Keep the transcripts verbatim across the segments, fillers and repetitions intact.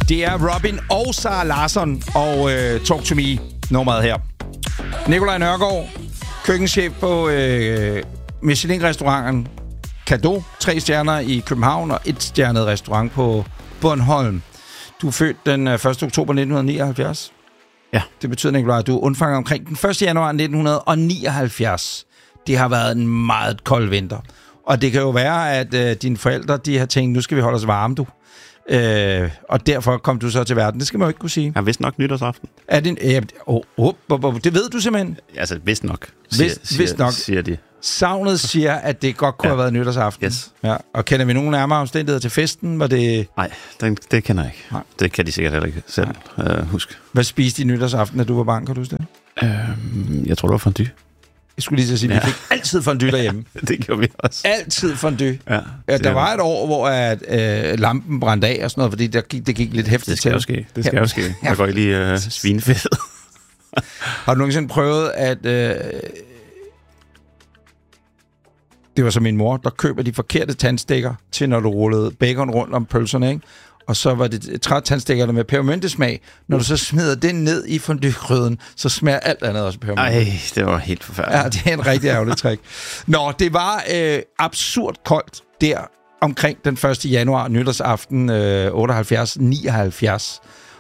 Det er Robin og Sara Larsson og øh, Talk to Me nummeret her. Nikolaj Nørgaard, køkkenchef på øh, Michelin-restauranten Cadeau, tre stjerner i København og et stjernet restaurant på Bornholm. Du er født den første oktober nitten nioghalvfjerds. Ja. Det betyder, Nikolaj, at du er undfanget omkring den første januar nitten nioghalvfjerds. Det har været en meget kold vinter. Og det kan jo være, at øh, dine forældre de har tænkt, nu skal vi holde os varme, du. Øh, og derfor kom du så til verden. Det skal man jo ikke kunne sige. Jeg vidste nok nytårsaften. Er det, øh, oh, oh, oh, oh, det ved du simpelthen? Altså, vidst nok, siger, Vist, siger, vist nok. siger de. Savnet siger, at det godt kunne ja. have været nytårsaften. Yes. Ja. Og kender vi nogen nærmere omstændigheder til festen? Var det... Nej, det, det kender jeg ikke. Nej. Det kan de sikkert heller ikke selv uh, huske. Hvad spiste de nytårsaften, da du var barn? Kan du huske det? Øhm, jeg tror, det var fondue. Jeg skulle lige så sige, at ja. vi fik altid fondue derhjemme. Det gjorde vi også. Altid fondue. Ja, ja, der var et år, hvor at, øh, lampen brændte af og sådan noget, fordi der gik, det gik lidt hæftigt. Det skal jo ske. Det skal ja. jo ske. Jeg går ikke lige uh, svinefedt. Har du nogensinde prøvet, at... Øh, det var så min mor, der køber de forkerte tandstikker til, når du rullede bacon rundt om pølserne, ikke? Og så var det trætandstikkerne med pebermyntesmag. Når du så smider den ned i fondue-gryden, så smager alt andet også pebermynte. Ej, det var helt forfærdeligt. Ja, det er en rigtig ærgerlig trick. Nå, det var øh, absurd koldt der omkring den første januar, nytårsaften øh, otteoghalvfjerds nioghalvfjerds.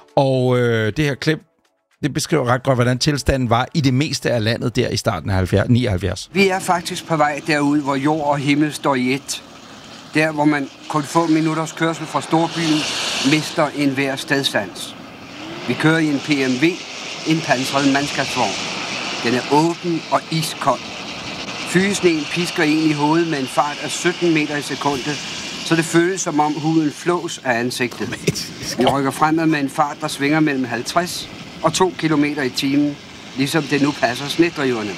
Og øh, det her klip, det beskriver ret godt, hvordan tilstanden var i det meste af landet der i starten af nioghalvfjerds. Vi er faktisk på vej derud, hvor jord og himmel står i et. Der, hvor man kun få minutters kørsel fra storbyen mister enhver stedsans. Vi kører i en P M V, en pansret mandskabsvogn. Den er åben og iskold. Fygesneen pisker en i hovedet med en fart af sytten meter i sekundet, så det føles som om huden flås af ansigtet. Vi rykker fremad med en fart, der svinger mellem halvtreds og to kilometer i timen, ligesom det nu passer snedriverne.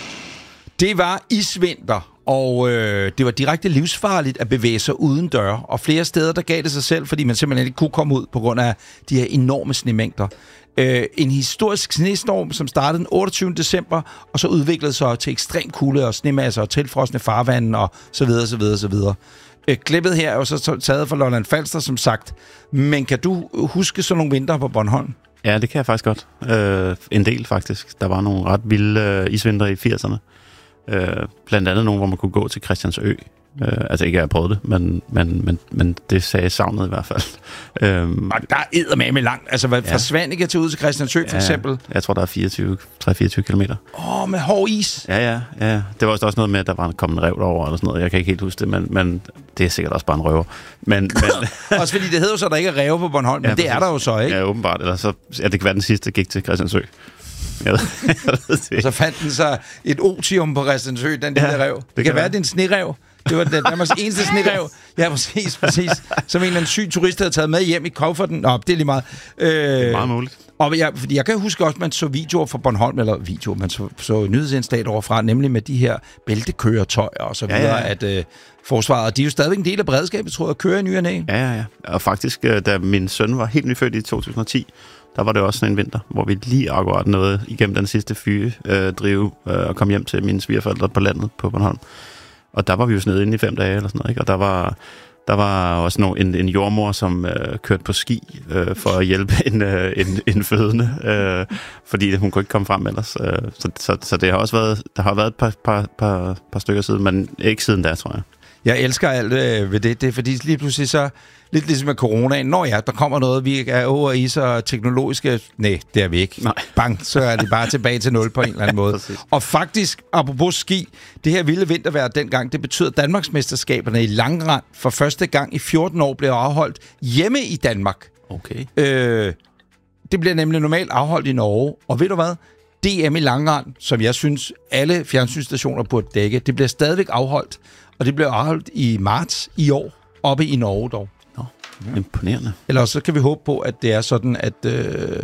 Det var isvinter, og øh, det var direkte livsfarligt at bevæge sig uden døre. Og flere steder, der gav det sig selv, fordi man simpelthen ikke kunne komme ud på grund af de her enorme snemængder. Øh, en historisk snestorm, som startede den otteogtyvende december, og så udviklede sig til ekstrem kulde og snemasser og tilfrosne farvande og så videre, så videre, så videre. Øh, klippet her er jo så taget fra Lolland Falster, som sagt. Men kan du huske sådan nogle vinter på Bornholm? Ja, det kan jeg faktisk godt. Øh, en del faktisk. Der var nogle ret vilde øh, isvinter i firserne. Øh, blandt andet nogle, hvor man kunne gå til Christiansø. Øh, altså ikke, at jeg prøvede det, men, men, men, men det sagde savnet i hvert fald. øhm, og der er eddermame langt. Altså fra ja. Svanike til ud til Christiansø for ja, eksempel. Jeg tror, der er fireogtyve, tre til fireogtyve kilometer. Åh, oh, med hård is. Ja, ja, ja. Det var også noget med, at der var kommet en rev derover eller sådan noget. Jeg kan ikke helt huske det, men, men det er sikkert også bare en røver. Men, men også fordi det hedder jo så, at der ikke er ræve på Bornholm, men ja, det præcis. Er der jo så, ikke? Ja, åbenbart. Eller så, ja, det kan være den sidste, gik til Christiansø. Jeg ved, jeg ved det. Og så fandt den så et otium på Christiansø, den lille ja, rev. Det, det kan være, være din snerev. Det var den Danmarks eneste snerev. Ja, præcis, præcis. Som en eller anden syg turist havde taget med hjem i kufferten. Nå, det er lige meget. Øh, det er meget muligt. Og jeg, fordi jeg kan huske også, at man så videoer fra Bornholm, eller videoer, man så, så nyhedsindslag overfra, nemlig med de her bæltekøretøjer og så videre, ja, ja, ja. at øh, forsvaret, de er jo stadigvæk en del af beredskabet, tror jeg, at køre i ny og næ. Ja, ja, ja. Og faktisk, da min søn var helt nyfødt i to tusind og ti, der var det også sådan en vinter, hvor vi lige akkurat nåede igennem den sidste fyre øh, drive øh, og kom hjem til mine svigerforældre på landet på Bornholm. Og der var vi jo sådan inde i fem dage eller sådan noget, ikke? Og der var, der var også no, en, en jordmor, som øh, kørte på ski øh, for at hjælpe en, øh, en, en fødende, øh, fordi hun kunne ikke komme frem ellers. Øh, så, så, så det har også været, der har været et par, par, par, par stykker siden, men ikke siden da, tror jeg. Jeg elsker alt øh, ved det. Det er fordi lige pludselig så, lidt ligesom med coronaen, når ja, der kommer noget, vi er over i så teknologiske... Nej, det er vi ikke. Nej. Bang, så er det bare tilbage til nul på en eller anden måde. Og faktisk, apropos ski, det her vilde vintervejr dengang, det betyder, at Danmarksmesterskaberne i langrend for første gang i fjorten år blev afholdt hjemme i Danmark. Okay. Øh, det bliver nemlig normalt afholdt i Norge. Og ved du hvad? D M i langrend, som jeg synes, alle fjernsynsstationer burde dække, det bliver stadigvæk afholdt. Og det blev afholdt i marts i år, oppe i Norge dog. Nå, imponerende. Eller så kan vi håbe på, at det er sådan, at øh,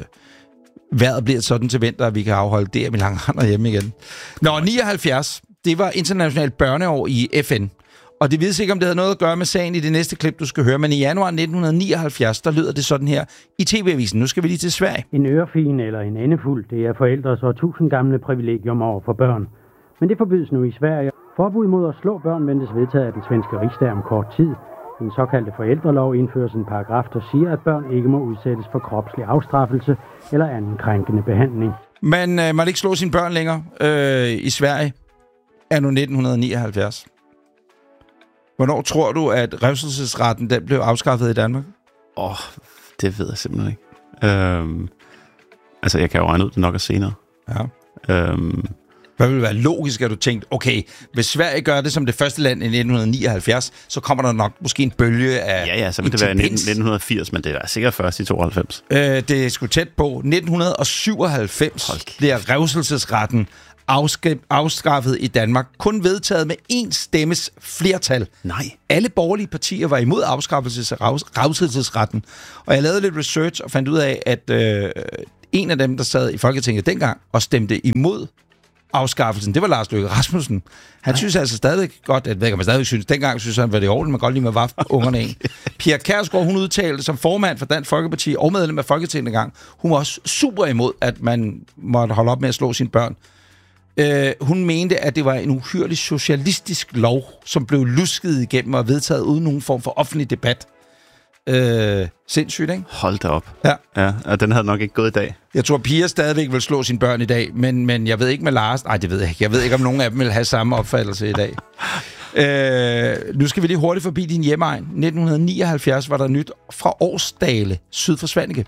vejret bliver sådan til vinter, at vi kan afholde D M i langrend hjemme igen. Nå, nioghalvfjerds, det var internationalt børneår i F N. Og det vides ikke, om det havde noget at gøre med sagen i det næste klip, du skal høre. Men i januar nitten nioghalvfjerds, der lyder det sådan her i T V-avisen. Nu skal vi lige til Sverige. En ørefin eller en endefuld, det er forældres og tusind gamle privilegium over for børn. Men det forbydes nu i Sverige. Forbud mod at slå børn ventes vedtaget af den svenske rigsdag om kort tid. Den såkaldte forældrelov indføres en paragraf, der siger, at børn ikke må udsættes for kropslig afstraffelse eller anden krænkende behandling. Man øh, måtte ikke slå sine børn længere øh, i Sverige anno nitten nioghalvfjerds. Hvornår tror du, at revselsesretten den blev afskaffet i Danmark? Åh, oh, det ved jeg simpelthen ikke. Øhm, altså, jeg kan jo regne ud, det nok er senere. Ja. Øhm, Hvad ville være logisk, at du tænkte, okay, hvis Sverige gør det som det første land i nitten nioghalvfjerds, så kommer der nok måske en bølge af ja, ja, så vil det være i nitten firs, men det er sikkert først i tooghalvfems. Øh, det er sgu tæt på. nitten syvoghalvfems bliver revselsesretten afskaffet i Danmark. Kun vedtaget med én stemmes flertal. Nej. Alle borgerlige partier var imod afskaffelse af revselsesretten. Og jeg lavede lidt research og fandt ud af, at øh, en af dem, der sad i Folketinget dengang og stemte imod afskaffelsen, det var Lars Løkke Rasmussen. Han Nej. synes altså stadig godt, at man stadig synes, dengang synes han, var det i orden, man godt lige med var ungerne en. Pia Kjærsgaard, hun udtalte som formand for Dansk Folkeparti og medlem af Folketinget dengang, hun var også super imod, at man måtte holde op med at slå sine børn. Uh, hun mente, at det var en uhyrlig socialistisk lov, som blev lusket igennem og vedtaget uden nogen form for offentlig debat. Uh, sindssygt, ikke? Hold da op. Ja. Ja, og den havde nok ikke gået i dag. Jeg tror, Pia stadigvæk vil slå sine børn i dag, men, men jeg ved ikke med Lars. Nej, det ved jeg ikke. Jeg ved ikke, om nogen af dem vil have samme opfattelse i dag. uh, nu skal vi lige hurtigt forbi din hjemegn. nitten nioghalvfjerds var der nyt fra Årsdale, syd for Svaneke.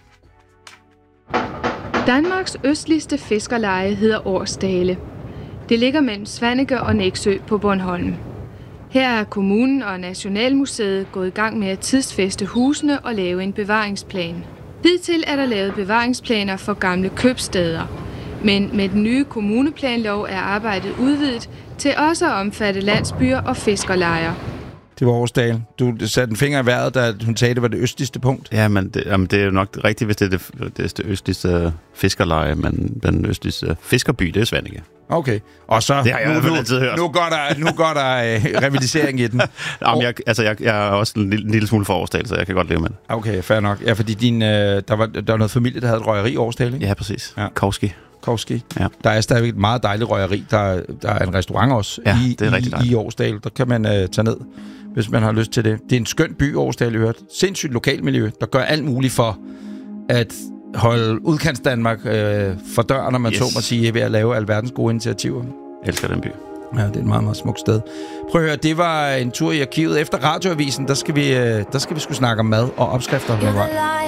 Danmarks østligste fiskerleje hedder Årsdale. Det ligger mellem Svaneke og Nexø på Bornholm. Her er kommunen og Nationalmuseet gået i gang med at tidsfæste husene og lave en bevaringsplan. Hidtil er der lavet bevaringsplaner for gamle købstæder. Men med den nye kommuneplanlov er arbejdet udvidet til også at omfatte landsbyer og fiskerlejer. Det var Årsdale. Du satte en finger i vejret, da hun sagde, det var det østligste punkt. Ja, men det, jamen, det er jo nok rigtigt, hvis det er det, det, er det østligste fiskerleje, men den østligste fiskerby, det er Svaneke. Okay, og så det har jeg nu, nu, altid hørt. nu går der, nu går der øh, revidisering i den. Jamen, jeg, altså, jeg, jeg er også en lille, en lille smule for Årsdale, så jeg kan godt leve med det. Okay, fair nok. Ja, fordi din, øh, der, var, der var noget familie, der havde et røgeri i Årsdale, ikke? Ja, præcis. Ja. Kowski. Kowski. Ja. Der er stadigvæk et meget dejligt røgeri. Der, der er en restaurant også ja, i, det er i, i Årsdale. Der kan man øh, tage ned, hvis man har lyst til det. Det er en skøn by, Årsdale, i hørt. Sindssygt lokalmiljø, der gør alt muligt for at holde udkants Danmark øh, for døren, når man yes. så må sige, ved at lave alverdens gode initiativer. Jeg elsker den by. Ja, det er et meget, meget smukt sted. Prøv at høre, det var en tur i arkivet. Efter radioavisen, der skal vi, der skal vi sgu snakke om mad og opskrifter.